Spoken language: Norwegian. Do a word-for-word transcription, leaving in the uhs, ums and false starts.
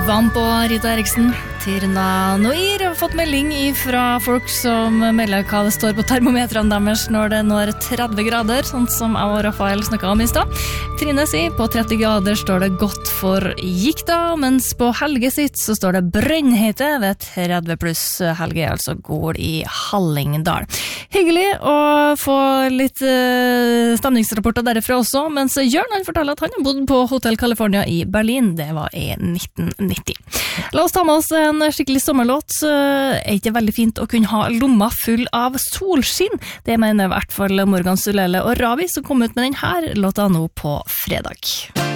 Vamp og Rita Eriksen. Tirna Noir har fått melding fra folk som melder hva det står på termometrene deres når det når tretti grader, sånn som jeg og Rafael snakket om i sted. Trine sier på tretti grader står det godt for gikta, mens på Helge sitt så står det brønnhete ved tretti pluss. Helge er altså gård i Hallingdal. Hyggelig å få litt uh, stemningsrapporter derifra også, mens Jørn han forteller at han har bodd på Hotel California i Berlin. Det var i nitten nitti. La oss ta med oss en skikkelig sommerlåt. Er ikke veldig fint å kunne ha lomma full av solskinn? Det mener i hvert fall Morgan Sulele og Ravi, som kom ut med denne låta nå på fredag.